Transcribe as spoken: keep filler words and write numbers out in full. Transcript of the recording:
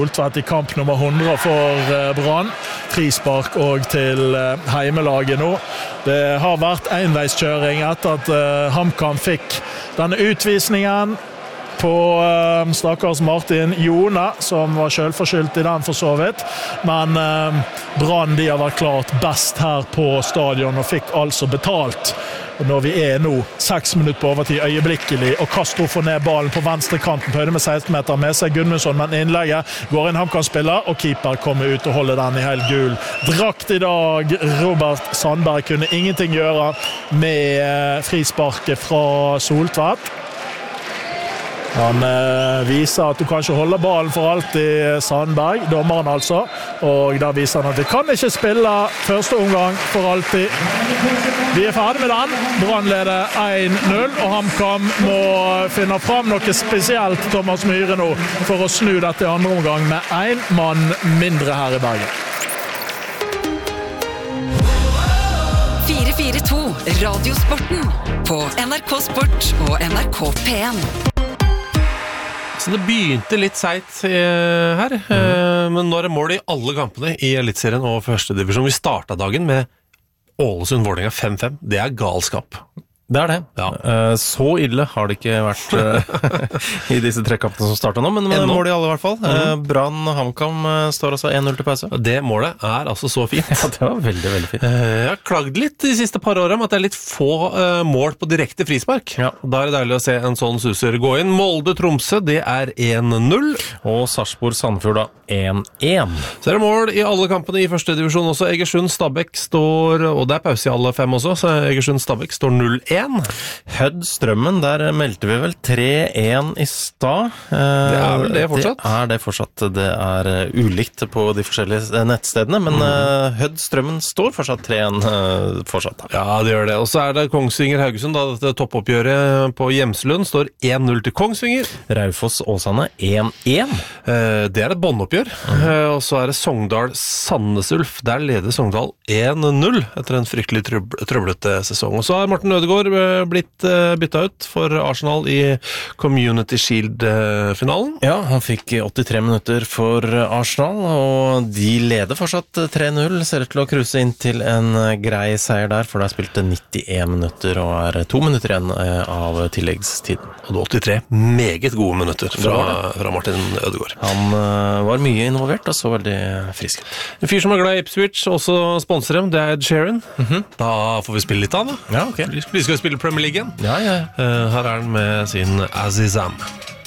Soltvedt i kamp nummer hundre for Brann. Frispark og til heimelaget nå. Det har vært enveiskjøring etter at HamKam fikk denne utvisningen på uh, stakkars Martin Jone, som var selvforskyldt i den for så vidt. Men uh, Brann de har vært klart best her på stadion og fikk altså betalt. Når vi er nå seks minutter på overtid øyeblikkelig, og Castro får ned ballen på venstre kanten på høyde med seksten meter med seg Gudmundsson, men innlegget går inn HamKam-spiller, og keeper kommer ut og holder den i helt gul drakt i dag. Robert Sandberg kunne ingenting gjøre med uh, frisparket fra Soltvedt. Han eh, viser at du kan ikke holde ballen for alltid, Sandberg, dommeren altså, og da viser han at vi kan ikke spille første omgang for alltid. Vi er ferdig med den. Brann leder én null, og HamKam må finne fram noe spesielt, Thomas Myhre nå, for å snu dette i andre omgang med en mann mindre her i Bergen. fire fire to Radiosporten på N R K Sport og N R K P en. Så det begynte litt seit eh, her, eh, men nå er det mål i alle kampene i Elitserien og første divisjon. Vi startet dagen med Ålesund-Vålerenga fem fem. Det er galskap. Det er det. Ja. Uh, så ille har det ikke vært uh, i disse tre kampene som startet nå, men Ennå. mål i alle i hvert fall. Mm. Uh, Brann HamKam uh, står altså én null til pause. Det målet er altså så fint. Ja, det var veldig, veldig fint. Uh, jeg har klagd litt de siste par årene om at det er litt få uh, mål på direkte frispark. Ja. Da er det deilig å se en sånn suser gå inn. Molde-Tromsø, det er én null. Og Sarpsborg-Sandefjord da én én. Så er det mål i alle kampene i første divisjon også. Egersund-Stabæk står, og det er pause i alle fem også, så Egersund-Stabæk står null én. Hødd-Strømmen, der meldte vi vel tre én i stad. Det er vel det fortsatt? Det er det fortsatt. Det er ulikt på de forskjellige nettstedene, men mm. Hødd-Strømmen står fortsatt tre én fortsatt. Ja, det gjør det. Og så er det Kongsvinger-Haugesund, da dette toppoppgjøret på Hjemslund står én null til Kongsvinger. Raufoss-Åsane én én. Det er et båndoppgjør. Mm. Og så er det Sogndal-Sandnes Ulf. Der leder Sogndal én null etter en fryktelig trøb- trøblete sesong. Og så har Morten Ødegaard blitt bytta ut for Arsenal i Community Shield-finalen. Ja, han fikk åttitre minutter for Arsenal, og de leder fortsatt tre null. Ser ut til å kruse inn til en grei seier der, for det er spilt nittien minutter og er to minutter igjen av tilleggstiden. Og det var åttitre meget gode minutter fra, fra Martin Ødegaard. Han uh, var mye involvert og så veldig frisk. En fyr som er glad i Ipswich, også sponsorer dem, det er Ed Sheeran. Mm-hmm. Da får vi spille litt av han, da. Ja, ok. Vi skal spille Premier League igjen. Ja, ja. Uh, her er han med sin Azizam.